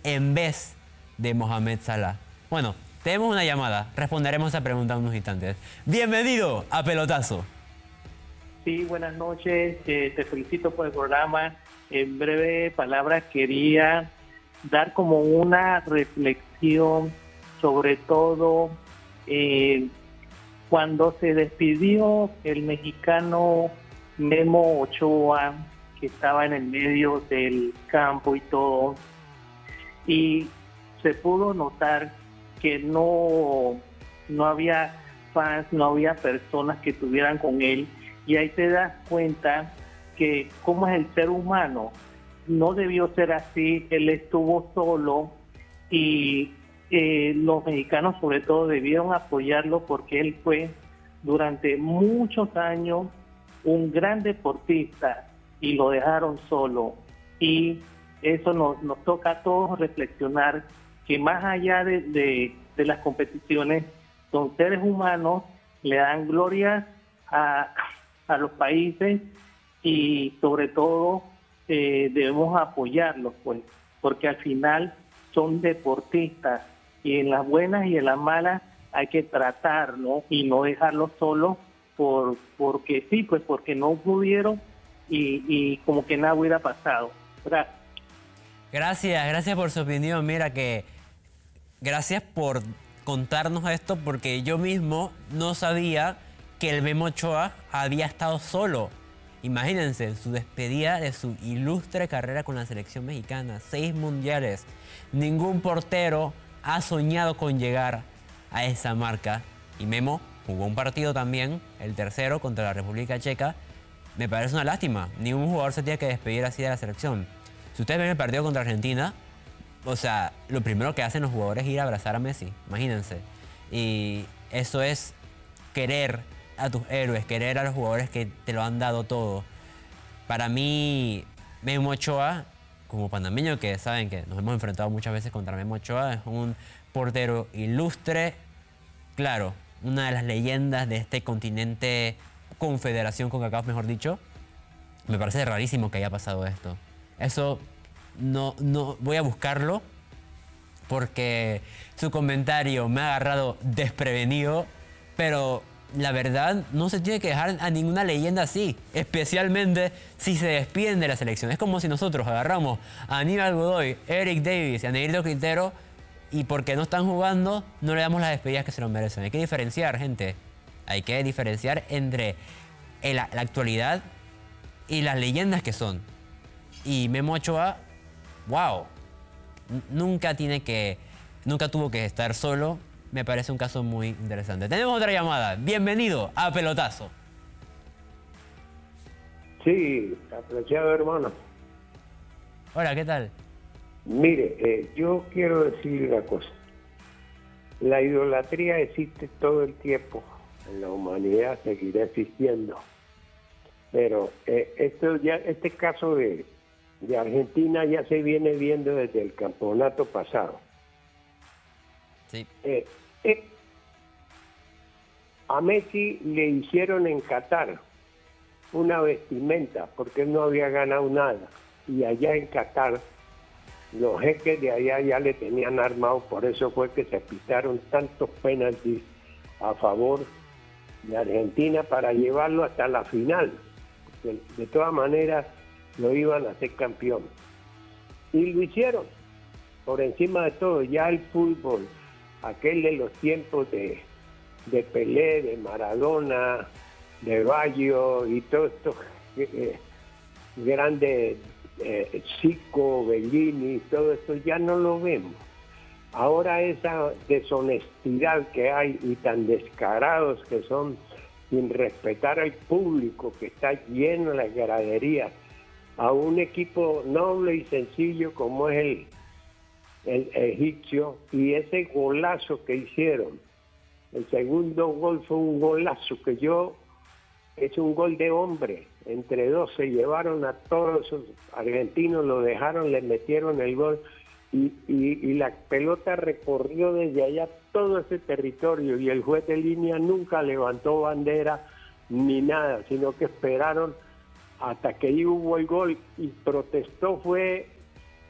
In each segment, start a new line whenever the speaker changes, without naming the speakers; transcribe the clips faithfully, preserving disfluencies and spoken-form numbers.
en vez de Mohamed Salah? Bueno, tenemos una llamada. Responderemos a esa pregunta en unos instantes. Bienvenido a Pelotazo.
Sí, buenas noches. Eh, te felicito por el programa. En breve palabras quería dar como una reflexión sobre todo eh, cuando se despidió el mexicano Memo Ochoa, que estaba en el medio del campo y todo, y se pudo notar que no, no había fans, no había personas que estuvieran con él, y ahí te das cuenta que cómo es el ser humano. No debió ser así, él estuvo solo y eh, los mexicanos sobre todo debieron apoyarlo porque él fue durante muchos años un gran deportista y lo dejaron solo, y eso nos, nos toca a todos reflexionar que más allá de, de, de las competiciones son seres humanos, le dan gloria a, a los países y sobre todo eh, debemos apoyarlos, pues, porque al final son deportistas y en las buenas y en las malas hay que tratarlos y no dejarlos solos por porque sí, pues porque no pudieron y, y como que nada hubiera pasado. Gracias.
Gracias, gracias por su opinión. Mira que gracias por contarnos esto porque yo mismo no sabía que el Memo Ochoa había estado solo. Imagínense, su despedida de su ilustre carrera con la selección mexicana, seis mundiales. Ningún portero ha soñado con llegar a esa marca. Y Memo jugó un partido también, el tercero contra la República Checa. Me parece una lástima. Ningún jugador se tiene que despedir así de la selección. Si ustedes ven el partido contra Argentina, o sea, lo primero que hacen los jugadores es ir a abrazar a Messi, imagínense. Y eso es querer a tus héroes, querer a los jugadores que te lo han dado todo. Para mí, Memo Ochoa, como panameño, que saben que nos hemos enfrentado muchas veces contra Memo Ochoa, es un portero ilustre, claro, una de las leyendas de este continente, confederación CONCACAF, mejor dicho. Me parece rarísimo que haya pasado esto. Eso no, no voy a buscarlo porque su comentario me ha agarrado desprevenido, pero la verdad no se tiene que dejar a ninguna leyenda así, especialmente si se despiden de la selección. Es como si nosotros agarramos a Aníbal Godoy, Eric Davis y a Negrito Quintero y porque no están jugando no le damos las despedidas que se lo merecen. Hay que diferenciar, gente. Hay que diferenciar entre la, la actualidad y las leyendas que son. Y Memo Ochoa, wow, nunca tiene que, nunca tuvo que estar solo. Me parece un caso muy interesante. Tenemos otra llamada. Bienvenido a Pelotazo.
Sí, apreciado hermano.
Hola, ¿qué tal?
Mire, eh, yo quiero decir una cosa. La idolatría existe todo el tiempo. En la humanidad seguirá existiendo. Pero eh, esto ya, este caso de, de Argentina ya se viene viendo desde el campeonato pasado.
Sí.
Eh, eh, a Messi le hicieron en Qatar una vestimenta porque él no había ganado nada. Y allá en Qatar, los jeques de allá ya le tenían armado, por eso fue que se pitaron tantos penaltis a favor de Argentina para llevarlo hasta la final. De, de todas maneras lo iban a hacer campeón y lo hicieron por encima de todo. Ya el fútbol, aquel de los tiempos de, de Pelé, de Maradona, de Baggio y todos estos eh, grandes eh, Zico, Bellini, todo esto ya no lo vemos. Ahora esa deshonestidad que hay y tan descarados que son, sin respetar al público que está lleno en las graderías, a un equipo noble y sencillo como es el, el egipcio, y ese golazo que hicieron, el segundo gol fue un golazo que yo, es un gol de hombre, entre dos se llevaron a todos esos argentinos, lo dejaron, le metieron el gol, y, y, y la pelota recorrió desde allá todo ese territorio y el juez de línea nunca levantó bandera ni nada, sino que esperaron hasta que hubo el gol y protestó fue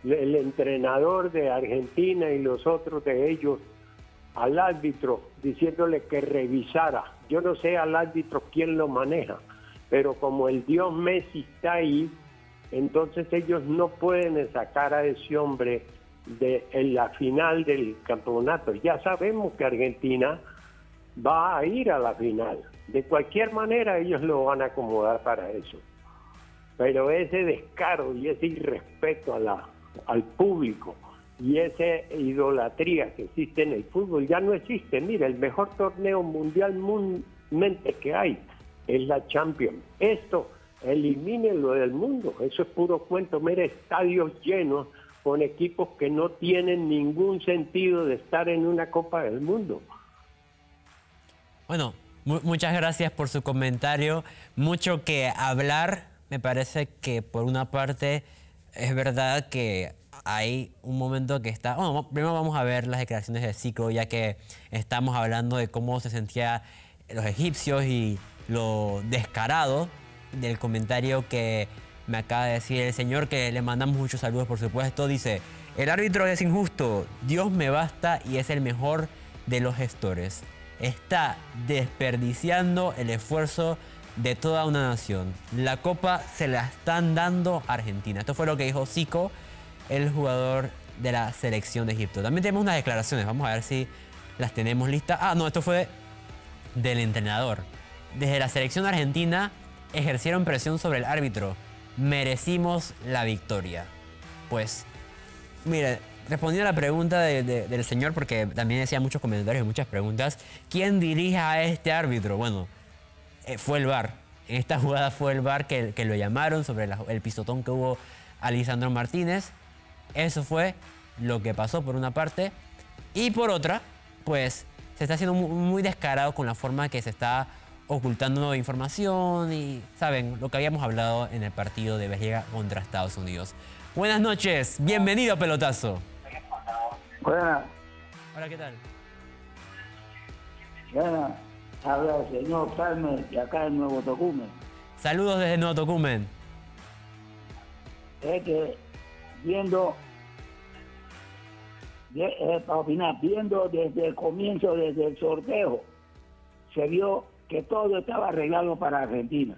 el entrenador de Argentina y los otros de ellos al árbitro diciéndole que revisara. Yo no sé al árbitro quién lo maneja, pero como el dios Messi está ahí, entonces ellos no pueden sacar a ese hombre de en la final del campeonato. Ya sabemos que Argentina va a ir a la final. De cualquier manera ellos lo van a acomodar para eso. Pero ese descaro y ese irrespeto a la, al público y esa idolatría que existe en el fútbol ya no existe. Mira, el mejor torneo mundialmente que hay es la Champions. Esto, elimínenlo del mundo. Eso es puro cuento. Mira, estadios llenos con equipos que no tienen ningún sentido de estar en una Copa del Mundo.
Bueno, mu muchas gracias por su comentario. Mucho que hablar. Me parece que por una parte es verdad que hay un momento que está... Bueno, primero vamos a ver las declaraciones de Zico, ya que estamos hablando de cómo se sentían los egipcios y lo descarado del comentario que me acaba de decir el señor, que le mandamos muchos saludos, por supuesto. Dice: el árbitro es injusto, Dios me basta y es el mejor de los gestores. Está desperdiciando el esfuerzo de toda una nación. La copa se la están dando a Argentina. Esto fue lo que dijo Zico, el jugador de la selección de Egipto. También tenemos unas declaraciones, vamos a ver si las tenemos listas. Ah, no, esto fue del entrenador. Desde la selección argentina ejercieron presión sobre el árbitro. Merecimos la victoria. Pues, mire, respondiendo a la pregunta de, de, del señor, porque también decía muchos comentarios y muchas preguntas, ¿quién dirige a este árbitro? Bueno, eh, fue el V A R. En esta jugada fue el V A R que, que lo llamaron sobre la, el pisotón que hubo a Lisandro Martínez. Eso fue lo que pasó por una parte. Y por otra, pues se está haciendo muy, muy descarado con la forma que se está ocultando información y, ¿saben? Lo que habíamos hablado en el partido de Bélgica contra Estados Unidos. Buenas noches, bienvenido a Pelotazo.
Buenas.
Hola, ¿qué tal?
Buenas. Habla el señor Carmen de acá en Nuevo Tocumen.
Saludos desde Nuevo Tocumen.
Es que viendo, eh, para opinar, viendo desde el comienzo, desde el sorteo, se vio que todo estaba arreglado para Argentina.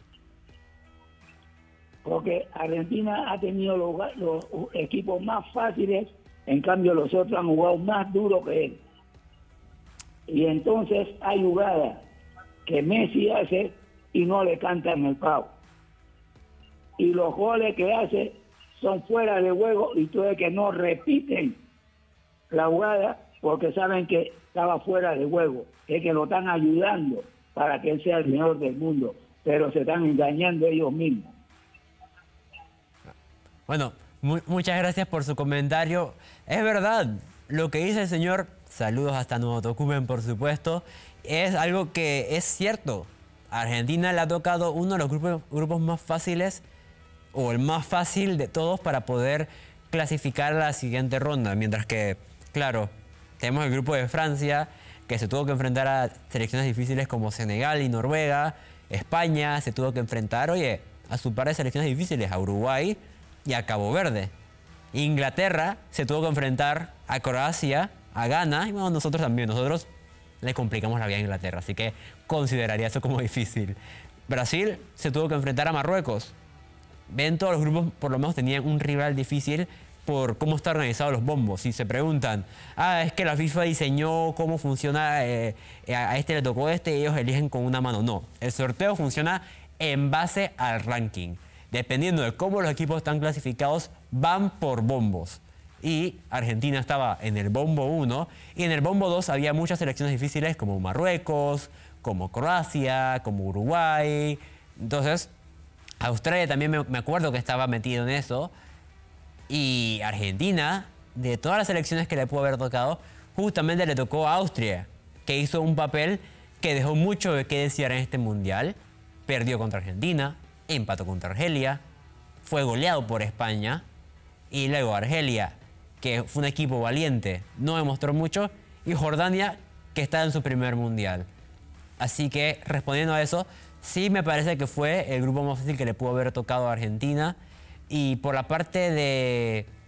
Porque Argentina ha tenido los, los equipos más fáciles, en cambio los otros han jugado más duro que él. Y entonces hay jugadas que Messi hace y no le cantan el pavo. Y los goles que hace son fuera de juego y tú ves que no repiten la jugada porque saben que estaba fuera de juego. Es que lo están ayudando para que él sea el mejor del mundo, pero se están engañando ellos mismos.
Bueno, mu muchas gracias por su comentario. Es verdad, lo que dice el señor, saludos hasta Nuevo Tocumen, por supuesto, es algo que es cierto. A Argentina le ha tocado uno de los grupos, grupos más fáciles, o el más fácil de todos, para poder clasificar a la siguiente ronda. Mientras que, claro, tenemos el grupo de Francia, que se tuvo que enfrentar a selecciones difíciles como Senegal y Noruega. España se tuvo que enfrentar, oye, a su par de selecciones difíciles, a Uruguay y a Cabo Verde. Inglaterra se tuvo que enfrentar a Croacia, a Ghana, y bueno, nosotros también, nosotros le complicamos la vida a Inglaterra, así que consideraría eso como difícil. Brasil se tuvo que enfrentar a Marruecos. Ven, todos los grupos por lo menos tenían un rival difícil por cómo están organizados los bombos. Si se preguntan, ah, es que la FIFA diseñó cómo funciona, eh, a este le tocó este y ellos eligen con una mano. No, el sorteo funciona en base al ranking. Dependiendo de cómo los equipos están clasificados, van por bombos. Y Argentina estaba en el bombo uno y en el bombo dos había muchas selecciones difíciles como Marruecos, como Croacia, como Uruguay. Entonces, Australia también me, me acuerdo que estaba metido en eso. Y Argentina, de todas las selecciones que le pudo haber tocado, justamente le tocó a Austria, que hizo un papel que dejó mucho de qué desear en este mundial. Perdió contra Argentina, empató contra Argelia, fue goleado por España, y luego Argelia, que fue un equipo valiente, no demostró mucho, y Jordania, que está en su primer mundial. Así que, respondiendo a eso, sí me parece que fue el grupo más fácil que le pudo haber tocado a Argentina. Y por la parte de